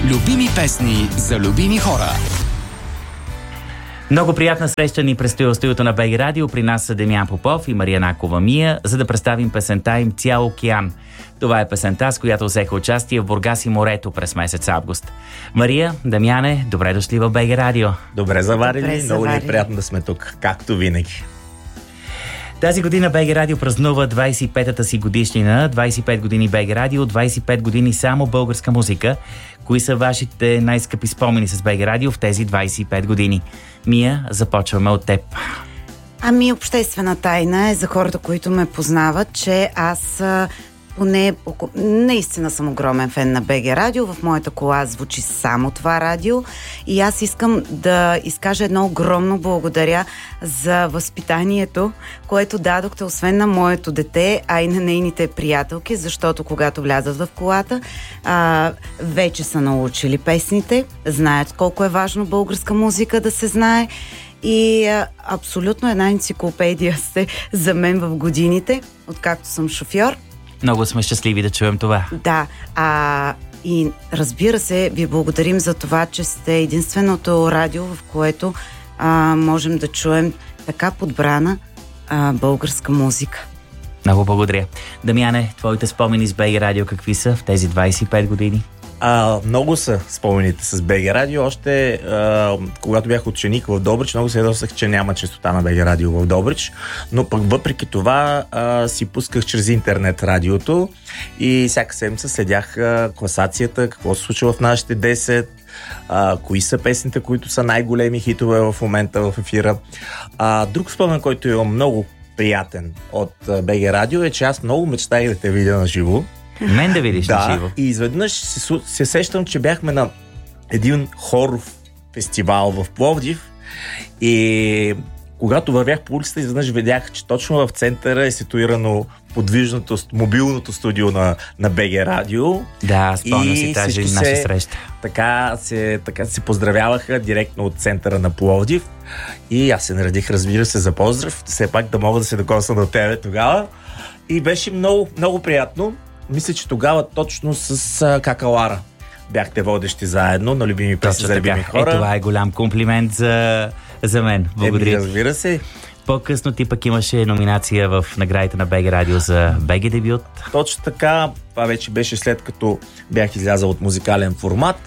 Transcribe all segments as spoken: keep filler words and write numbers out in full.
Любими песни за любими хора. Много приятна среща ни предстои в студиото на БГ Радио. При нас са Демян Попов и Мария Накова Мия, за да представим песента им "Цял океан". Това е песента, с която взеха участие в Бургас и морето през месец август. Мария, Дамяне, добре дошли в БГ Радио. Добре заварили, много ни е приятно да сме тук, както винаги. Тази година БГ Радио празнува двадесет и петата си годишнина. двадесет и пет години БГ Радио, двадесет и пет години само българска музика. Кои са вашите най-скъпи спомени с БГ Радио в тези двадесет и пет години? Мия, започваме от теб. Ами, обществена тайна е за хората, които ме познават, че аз поне наистина съм огромен фен на БГ Радио. В моята кола звучи само това радио и аз искам да изкажа едно огромно благодаря за възпитанието, което дадохте освен на моето дете, а и на нейните приятелки, защото когато влязат в колата, а, вече са научили песните, знаят колко е важно българска музика да се знае и а, абсолютно една енциклопедия сте за мен в годините, откакто съм шофьор. Много сме щастливи да чуем това. Да, а, и разбира се, ви благодарим за това, че сте единственото радио, в което а, можем да чуем така подбрана а, българска музика. Много благодаря. Дамяне, твоите спомени с БГ Радио какви са в тези двадесет и пет години? А, много са спомените с БГ Радио. Още а, когато бях ученик в Добрич, много се ядосах, че няма честота на БГ Радио в Добрич, но пък въпреки това а, си пусках чрез интернет радиото и всяка седмица следях а, класацията, какво се случва в нашите десет, а, кои са песните, които са най-големи хитове в момента в ефира. А, друг спомен, който имам много приятен от БГ Радио е, че аз много мечтах да те видя на живо. Мен да видиш да, на живо. И изведнъж се, се сещам, че бяхме на един хоров фестивал в Пловдив и когато вървях по улицата, изведнъж видях, че точно в центъра е ситуирано подвижното, мобилното студио на, на БГ Радио. Да, спомням си тази наша се, среща. Така се, така се поздравяваха директно от центъра на Пловдив и аз се наредих, разбира се, за поздрав, все пак да мога да се докосна до тебе тогава и беше много, много приятно. Мисля, че тогава точно с а, Какалара бяхте водещи заедно на любими песни за любими хора. Е, това е голям комплимент за, за мен. Благодаря. Е, разбира се. По-късно ти пък имаше номинация в наградите на БГ Радио за БГ дебют. Точно така. Това вече беше след като бях излязъл от музикален формат.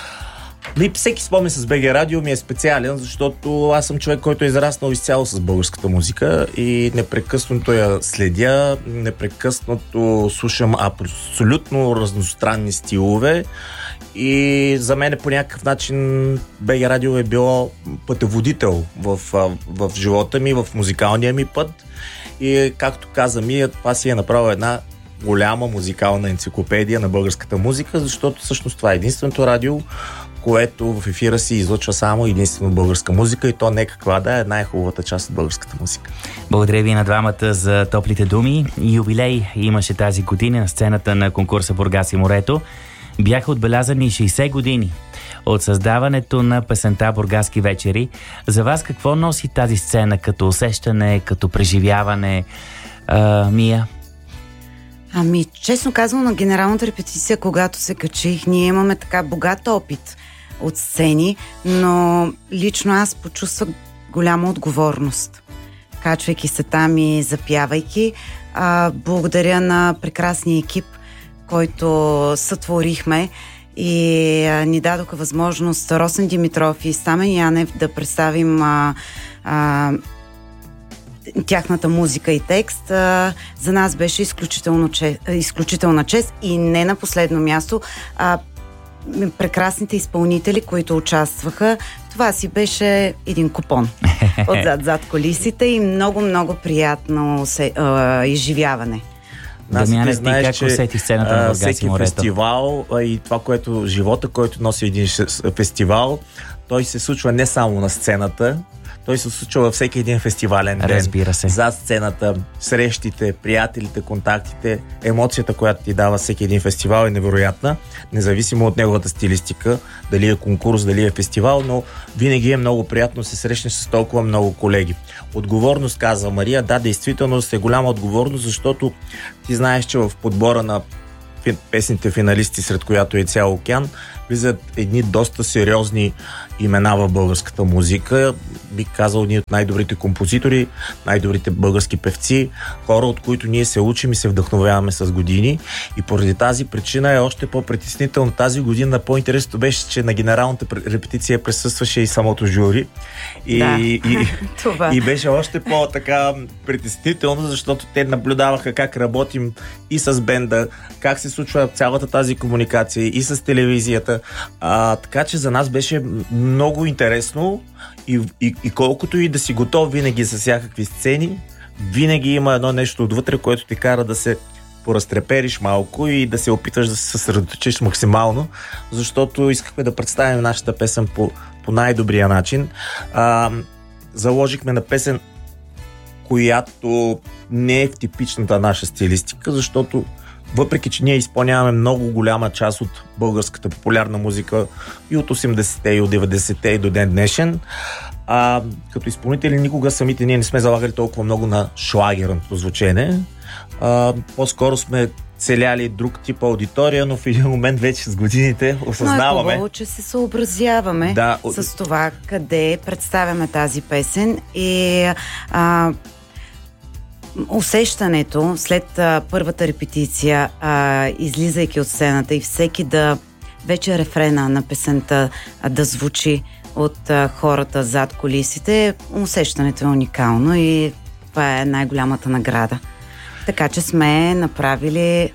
И всеки спомен с БГ Радио ми е специален, защото аз съм човек, който е израснал изцяло с българската музика и непрекъснато я следя, непрекъснато слушам абсолютно разностранни стилове и за мен по някакъв начин БГ Радио е било пътеводител в, в живота ми, в музикалния ми път и както каза Мия, това си е направил една голяма музикална енциклопедия на българската музика, защото всъщност това е единственото радио, което в ефира си излъчва само единствено българска музика и то не каква да е най-хубавата част от българската музика. Благодаря ви на двамата за топлите думи. Юбилей имаше тази година на сцената на конкурса Бургас и морето. Бяха отбелязани шейсет години от създаването на песента Бургаски вечери. За вас какво носи тази сцена като усещане, като преживяване, а, Мия? Ами, честно казвам, на генералната репетиция, когато се качих, ние имаме така богат опит от сцени, но лично аз почувствах голяма отговорност, качвайки се там и запявайки. А, благодаря на прекрасния екип, който сътворихме и а, ни дадоха възможност Росен Димитров и Стамен Янев да представим а, а, тяхната музика и текст. А, за нас беше изключително че, изключителна чест и не на последно място а, прекрасните изпълнители, които участваха. Това си беше един купон отзад зад колисите и много-много приятно се, а, изживяване. Дамяне, ти как усети сцената на Бургас и морето? Всеки фестивал и това, което живота, който носи един фестивал, той се случва не само на сцената, той се случва във всеки един фестивален ден. Разбира се. За сцената, срещите, приятелите, контактите, емоцията, която ти дава всеки един фестивал е невероятна, независимо от неговата стилистика, дали е конкурс, дали е фестивал, но винаги е много приятно да се срещнеш с толкова много колеги. Отговорност, казва Мария. Да, действително е голяма отговорност, защото ти знаеш, че в подбора на песните финалисти, сред която е Цял океан, влизат едни доста сериозни имена в българската музика. Бих казал, ние от най-добрите композитори, най-добрите български певци, хора, от които ние се учим и се вдъхновяваме с години. И поради тази причина е още по-притеснително. Тази година по-интересното беше, че на генералната репетиция присъстваше и самото жури. И, да, и, това. и беше още по-така притеснително, защото те наблюдаваха как работим и с бенда, как се случва цялата тази комуникация и с телевизията. А, така че за нас беше много интересно и, и, и колкото и да си готов винаги за всякакви сцени, винаги има едно нещо отвътре, което ти кара да се поразтрепериш малко и да се опитваш да се съсредоточиш максимално, защото искахме да представим нашата песен по, по най-добрия начин. А, заложихме на песен, която не е в типичната наша стилистика, защото въпреки че ние изпълняваме много голяма част от българската популярна музика и от осемдесетте, и от деветдесетте, и до ден днешен, а, като изпълнители никога самите ние не сме залагали толкова много на шлагерното звучене. А, по-скоро сме целяли друг тип аудитория, но в един момент вече с годините осъзнаваме. Но е хубаво, че се съобразяваме да, с това къде представяме тази песен и а, усещането след а, първата репетиция, а, излизайки от сцената и всеки да вече рефрена на песента а, да звучи от а, хората зад кулисите, усещането е уникално и това е най-голямата награда. Така че сме направили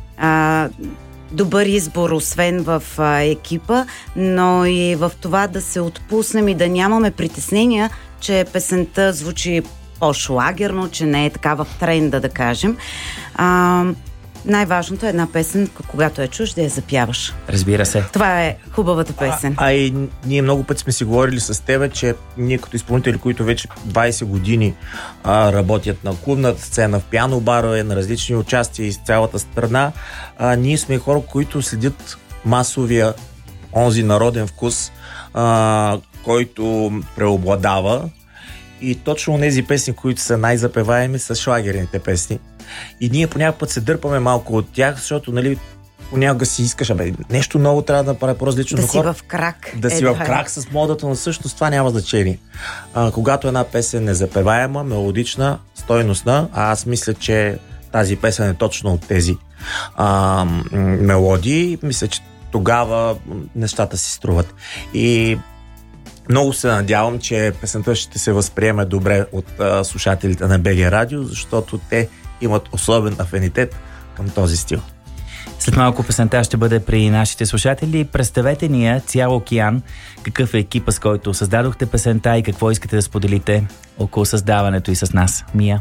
а, добър избор, освен в а, екипа, но и в това да се отпуснем и да нямаме притеснения, че песента звучи по-шлагерно, че не е така в тренда, да кажем. А, най-важното е една песен, когато я чуш, да я запяваш. Разбира се. Това е хубавата песен. А, а и ние много пъти сме си говорили с тебе, че ние като изпълнители, които вече двайсет години а, работят на клубната сцена, в пиано барове, на различни участия из цялата страна, а, ние сме хора, които следят масовия онзи народен вкус, а, който преобладава. И точно тези песни, които са най-запеваеми, са шлагерните песни. И ние понякога път се дърпаме малко от тях, защото, нали, понякога си искаш, абе, нещо ново трябва да направя по-различно. Да но си хора, в крак. Да си е, в крак с модата, но всъщност това няма значение. А, когато една песен е запеваема, мелодична, стойностна, а аз мисля, че тази песен е точно от тези а, мелодии, мисля, че тогава нещата си струват. И много се надявам, че песента ще се възприеме добре от а, слушателите на БГ Радио, защото те имат особен афинитет към този стил. След малко песента ще бъде при нашите слушатели. Представете ни я Цял океан. Какъв е екипа, с който създадохте песента и какво искате да споделите около създаването и с нас? Мия?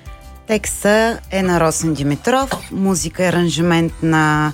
Текста е на Росен Димитров, музика и аранжимент на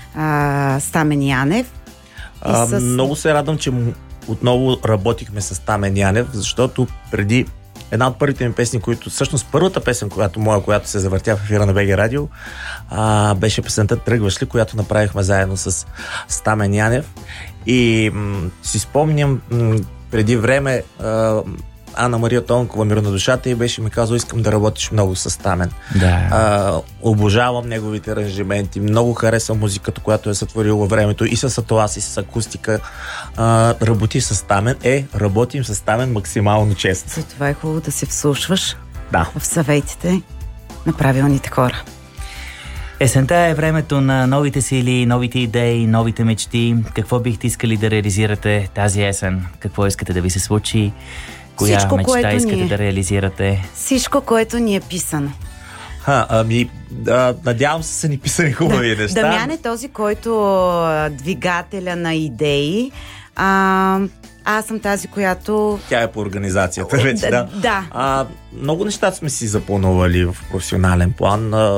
а, Стамен Янев. А, с... Много се радвам, че отново работихме с Стамен Янев, защото преди една от първите ми песни, които всъщност първата песен, която моя, която се завъртя в ефира на БГ Радио, а, беше песента "Тръгваш ли", която направихме заедно с Стамен Янев. И м- си спомням м- преди време а, Ана Мария Тонкова, "Мир на душата", и беше ми казал: "Искам да работиш много с Стамен". Да. А, обожавам неговите аранжименти, много харесвам музиката, която е сътворил във времето и с атлас, и с акустика. А, работи с Стамен. Е, работим с Стамен максимално често. Затова е хубаво да се вслушваш Да. в съветите на правилните хора. Есента е времето на новите сили, новите идеи, новите мечти. Какво бихте искали да реализирате тази есен? Какво искате да ви се случи? Коя Всичко, мечта което искате ни е. да реализирате? Всичко, което ни е писано. Ха, ами, да, надявам се са ни писани хубави неща. Дамян е този, който а, двигателя на идеи. А, аз съм тази, която... Тя е по организацията вече, да. Да. А, много неща сме си запланували в професионален план. А,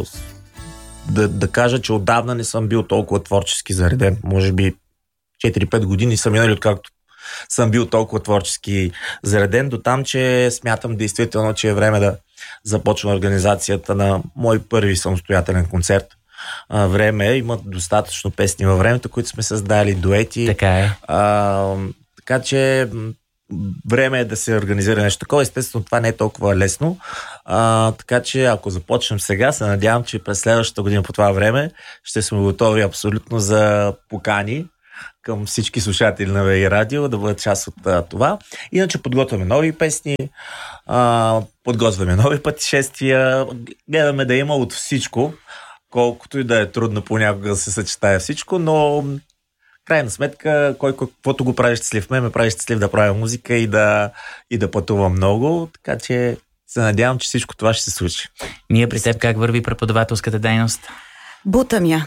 да, да кажа, че отдавна не съм бил толкова творчески зареден. Може би четири-пет години са минали, откакто съм бил толкова творчески зареден, до там, че смятам действително, че е време да започна организацията на мой първи самостоятелен концерт. А, време е, има достатъчно песни във времето, които сме създали, дуети. Така е. А, така че време е да се организира нещо такова. Естествено, това не е толкова лесно. А, така че, ако започнем сега, се надявам, че през следващата година по това време ще сме готови абсолютно за покани към всички слушатели на ВГ Радио да бъдат част от а, това. Иначе подготвяме нови песни, а, подготвяме нови пътешествия, гледаме да има от всичко, колкото и да е трудно понякога да се съчетае всичко, но крайна сметка, кой каквото го прави щастлив, ме ме прави щастлив да правя музика и да, и да пътувам много, така че се надявам, че всичко това ще се случи. Мия, при теб как върви преподавателската дейност? Бутам я.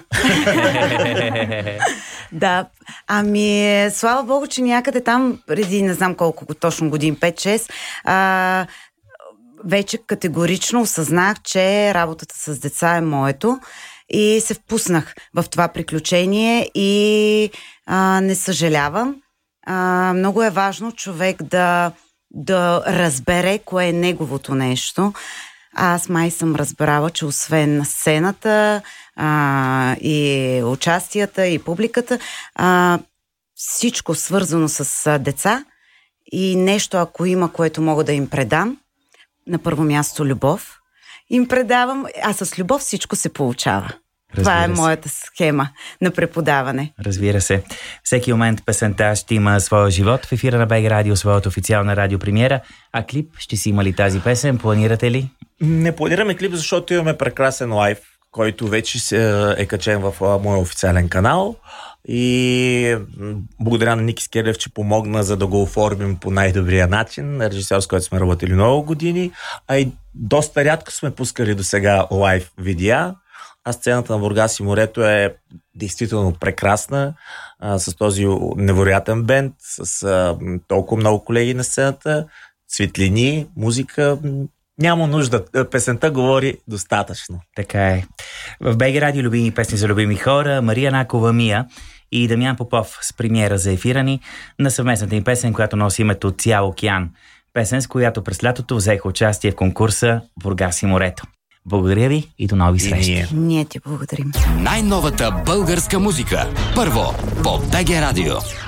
Да, ами слава Богу, че някъде там, преди не знам колко точно години, пет-шест, а, вече категорично осъзнах, че работата с деца е моето и се впуснах в това приключение и а, не съжалявам. А, много е важно човек да, да разбере кое е неговото нещо. Аз май съм разбрала, че освен сцената а, и участията и публиката, а, всичко свързано с а, деца и нещо, ако има, което мога да им предам, на първо място любов, им предавам, а с любов всичко се получава. Разбира Това е се. моята схема на преподаване. Разбира се. Всеки момент песента ще има своя живот. В ефира на БГ Радио, своята официална радиопремиера. А клип ще си има ли тази песен? Планирате ли? Не планираме клип, защото имаме прекрасен лайв, който вече е качен в моя официален канал. И благодаря на Ники Скелев, че помогна, за да го оформим по най-добрия начин. Режисьор, с който сме работили много години. А и доста рядко сме пускали до сега лайв видеа. А сцената на Бургас и морето е действително прекрасна, а, с този невероятен бенд, с а, толкова много колеги на сцената, светлини, музика. Няма нужда. Песента говори достатъчно. Така е. В БГ Радио любими песни за любими хора, Мария Накова, Мия и Дамян Попов с премиера за ефира ни на съвместната им песен, която носи името Цял океан. Песен, с която през лятото взеха участие в конкурса Бургас и морето. Благодаря ви и до нови срещи. Ние. Ние ти благодарим. Най-новата българска музика. Първо по БГ Радио.